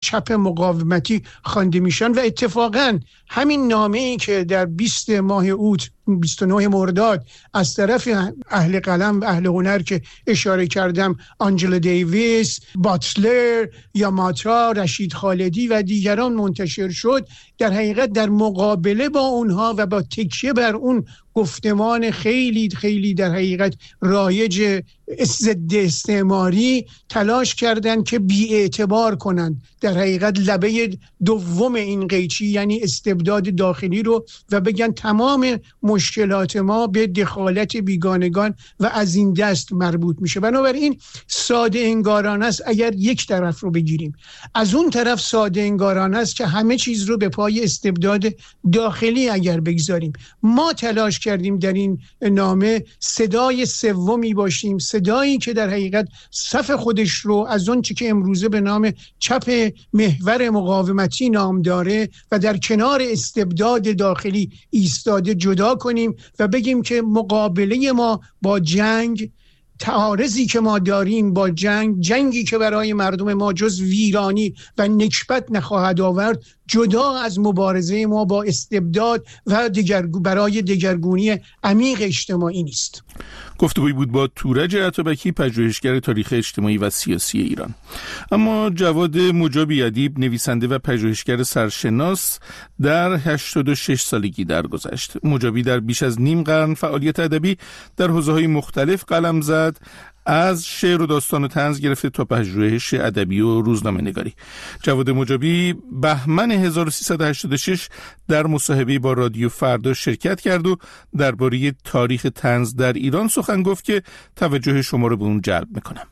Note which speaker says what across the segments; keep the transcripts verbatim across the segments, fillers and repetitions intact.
Speaker 1: چپ مقاومتی خوانده میشن. و اتفاقا همین نامه‌ای که در بیست ماه اوت بیست و نه مرداد از طرف اهل قلم و اهل هنر که اشاره کردم، آنجلا دیویس، باتلر، یاماتا، رشید خالدی و دیگران منتشر شد، در حقیقت در مقابله با اونها و با تکیه بر اون گفتمان خیلی خیلی در حقیقت رایج ضد استعماری تلاش کردند که بی‌اعتبار کنند در حقیقت لبه دوم این قیچی، یعنی استبداد داخلی رو، و بگن تمام مشکلات ما به دخالت بیگانگان و از این دست مربوط میشه. بنابراین ساده انگارانه است اگر یک طرف رو بگیریم، از اون طرف ساده انگارانه است که همه چیز رو به پای استبداد داخلی اگر بگذاریم. ما تلاش کردیم در این نامه صدای سومی باشیم، صدایی که در حقیقت صف خودش رو از اون چی که امروزه به نام چپ محور مقاومتی نام داره و در کنار استبداد داخلی ایستاده جدا کنیم و بگیم که مقابله ما با جنگ، تعارضی که ما داریم با جنگ، جنگی که برای مردم ما جز ویرانی و نکبت نخواهد آورد، جدا از مبارزه ما با استبداد و دگرگو برای دگرگونی عمیق اجتماعی نیست.
Speaker 2: گفتگویی بود با تورج عطابکی، پژوهشگر تاریخ اجتماعی و سیاسی ایران. اما جواد مجابی ادیب، نویسنده و پژوهشگر سرشناس، در هشتاد و شش سالگی درگذشت. مجابی در بیش از نیم قرن فعالیت ادبی در حوزه‌های مختلف قلم زد، از شعر و داستان و طنز گرفته تا پژوهش ادبی و روزنامه‌نگاری. جواد مجابی بهمن هزار و سیصد و هشتاد و شش در مصاحبه با رادیو فردا شرکت کرد و درباره تاریخ طنز در ایران سخن گفت که توجه شما رو به اون جلب میکنم.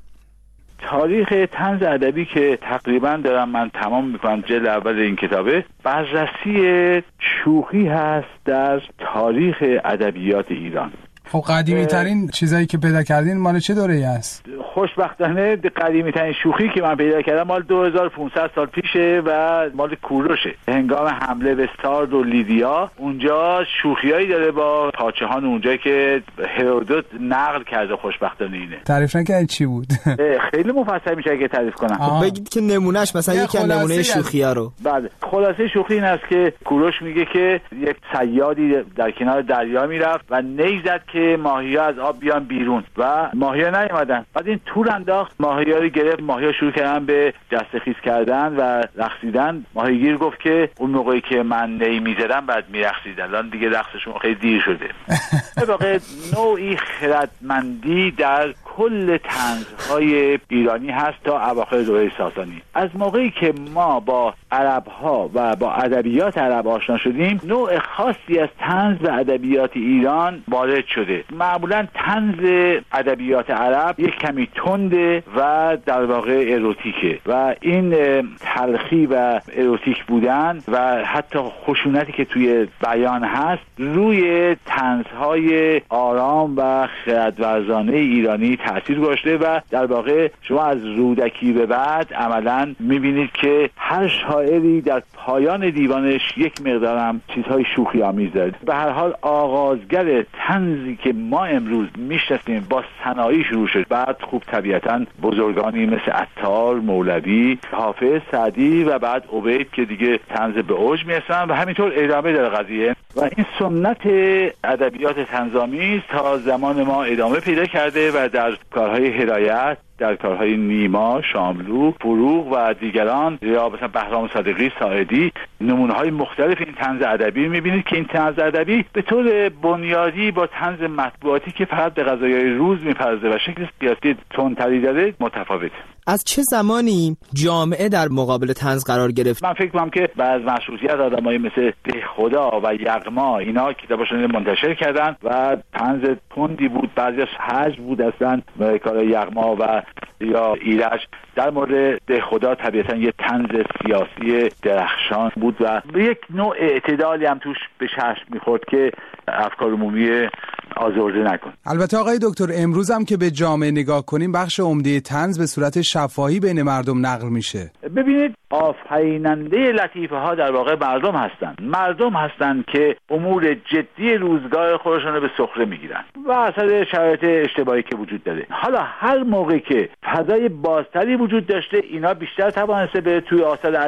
Speaker 3: تاریخ طنز ادبی که تقریبا دارم من تمام میکنم، جلد اول این کتابه، بررسی شوخی هست در تاریخ ادبیات ایران.
Speaker 4: خب قدیمی ترین چیزایی که پیدا کردین مال چه دوره‌ای است؟
Speaker 3: خوشبختانه قدیمی ترین شوخی که من پیدا کردم مال دو هزار و پانصد سال پیشه و مال کوروشه. هنگام حمله به سارد و لیدیا، اونجا شوخیایی داره با پادشاهان اونجا که هرودوت نقل کرده. خوشبختانه اینه.
Speaker 4: تعریف نکنید چی بود؟
Speaker 3: خیلی مفصل میشه اگه تعریف کنم.
Speaker 5: خب بگید که نمونهش مثلا یکی از نمونه شوخی‌ها رو.
Speaker 3: بله، خلاصه شوخی این است که کوروش میگه که یک صیادی در کنار دریا میرفت و نی زد که ماهی‌ها از آب بیان بیرون و ماهی‌ها نیومدن. بعد این تور انداخت، ماهی‌ها رو گرفت، ماهی‌ها شروع کردن به جستخیز کردن و رقصیدن. ماهیگیر گفت که اون موقعی که من نی می‌زدم بعد می‌رقصید، الان دیگه رقصشون خیلی دیر شده. به واقع نوعی خردمندی در کل طنزهای ایرانی هست تا اواخر دوره ساسانی. از موقعی که ما با عرب‌ها و با ادبیات عرب آشنا شدیم، نوع خاصی از طنز و ادبیات ایران وارد شده. معمولا طنز ادبیات عرب یک کمی تنده و در واقع اروتیکه و این تلخی و اروتیک بودن و حتی خشونتی که توی بیان هست روی طنزهای آرام و خردورزانه ایرانی تاثیر گذاشته و در واقع شما از رودکی به بعد عملا میبینید که هر شاعری در پایان دیوانش یک مقدارم چیزهای شوخی آمیز داره. به هر حال آغازگر طنزی که ما امروز میشناسیم با ثنایی شروع شد، بعد خوب طبیعتاً بزرگانی مثل عطار، مولوی، حافظ، سعدی و بعد عبید که دیگه طنز به اوج میرسن و همینطور ادامه داره قضیه و این سنت ادبیات طنزآمیز تا زمان ما ادامه پیدا کرده و در کارهای هدایت، در کارهای نیما، شاملو، فروغ و دیگران یا مثلا بهرام صادقی، ساعدی، نمونه‌های مختلف این طنز ادبی می‌بینید که این طنز ادبی به طور بنیادی با طنز مطبوعاتی که فقط به قضایای روز می‌پردازه و شکل سیاسی تندتری داره متفاوت.
Speaker 5: از چه زمانی جامعه در مقابل طنز قرار گرفت؟
Speaker 3: من فکر می‌کنم که بعد از مشروطیت آدمای مثل دهخدا و یغما اینا کتاباشون منتشر کردن و طنز تندی بود، بعضیش هجو بود اصلا، کار یغما و یا ایرج. در مورد دهخدا طبیعتا یه طنز سیاسی درخشان بود و به یک نوع اعتدالی هم توش به چشم می‌خورد که افکار عمومی آزرده نکن.
Speaker 4: البته آقای دکتر امروز هم که به جامعه نگاه کنیم بخش عمده طنز به صورت شفاهی بین مردم نقل میشه.
Speaker 3: ببینید آفریننده لطیفه ها در واقع مردم هستن. مردم هستن که امور جدی روزگار خودشون رو به سخره میگیرن و اثر شرایط اشتباهی که وجود داره. حالا هر موقع که فضای بازتری وجود داشته، اینا بیشتر توانسته به توی آساد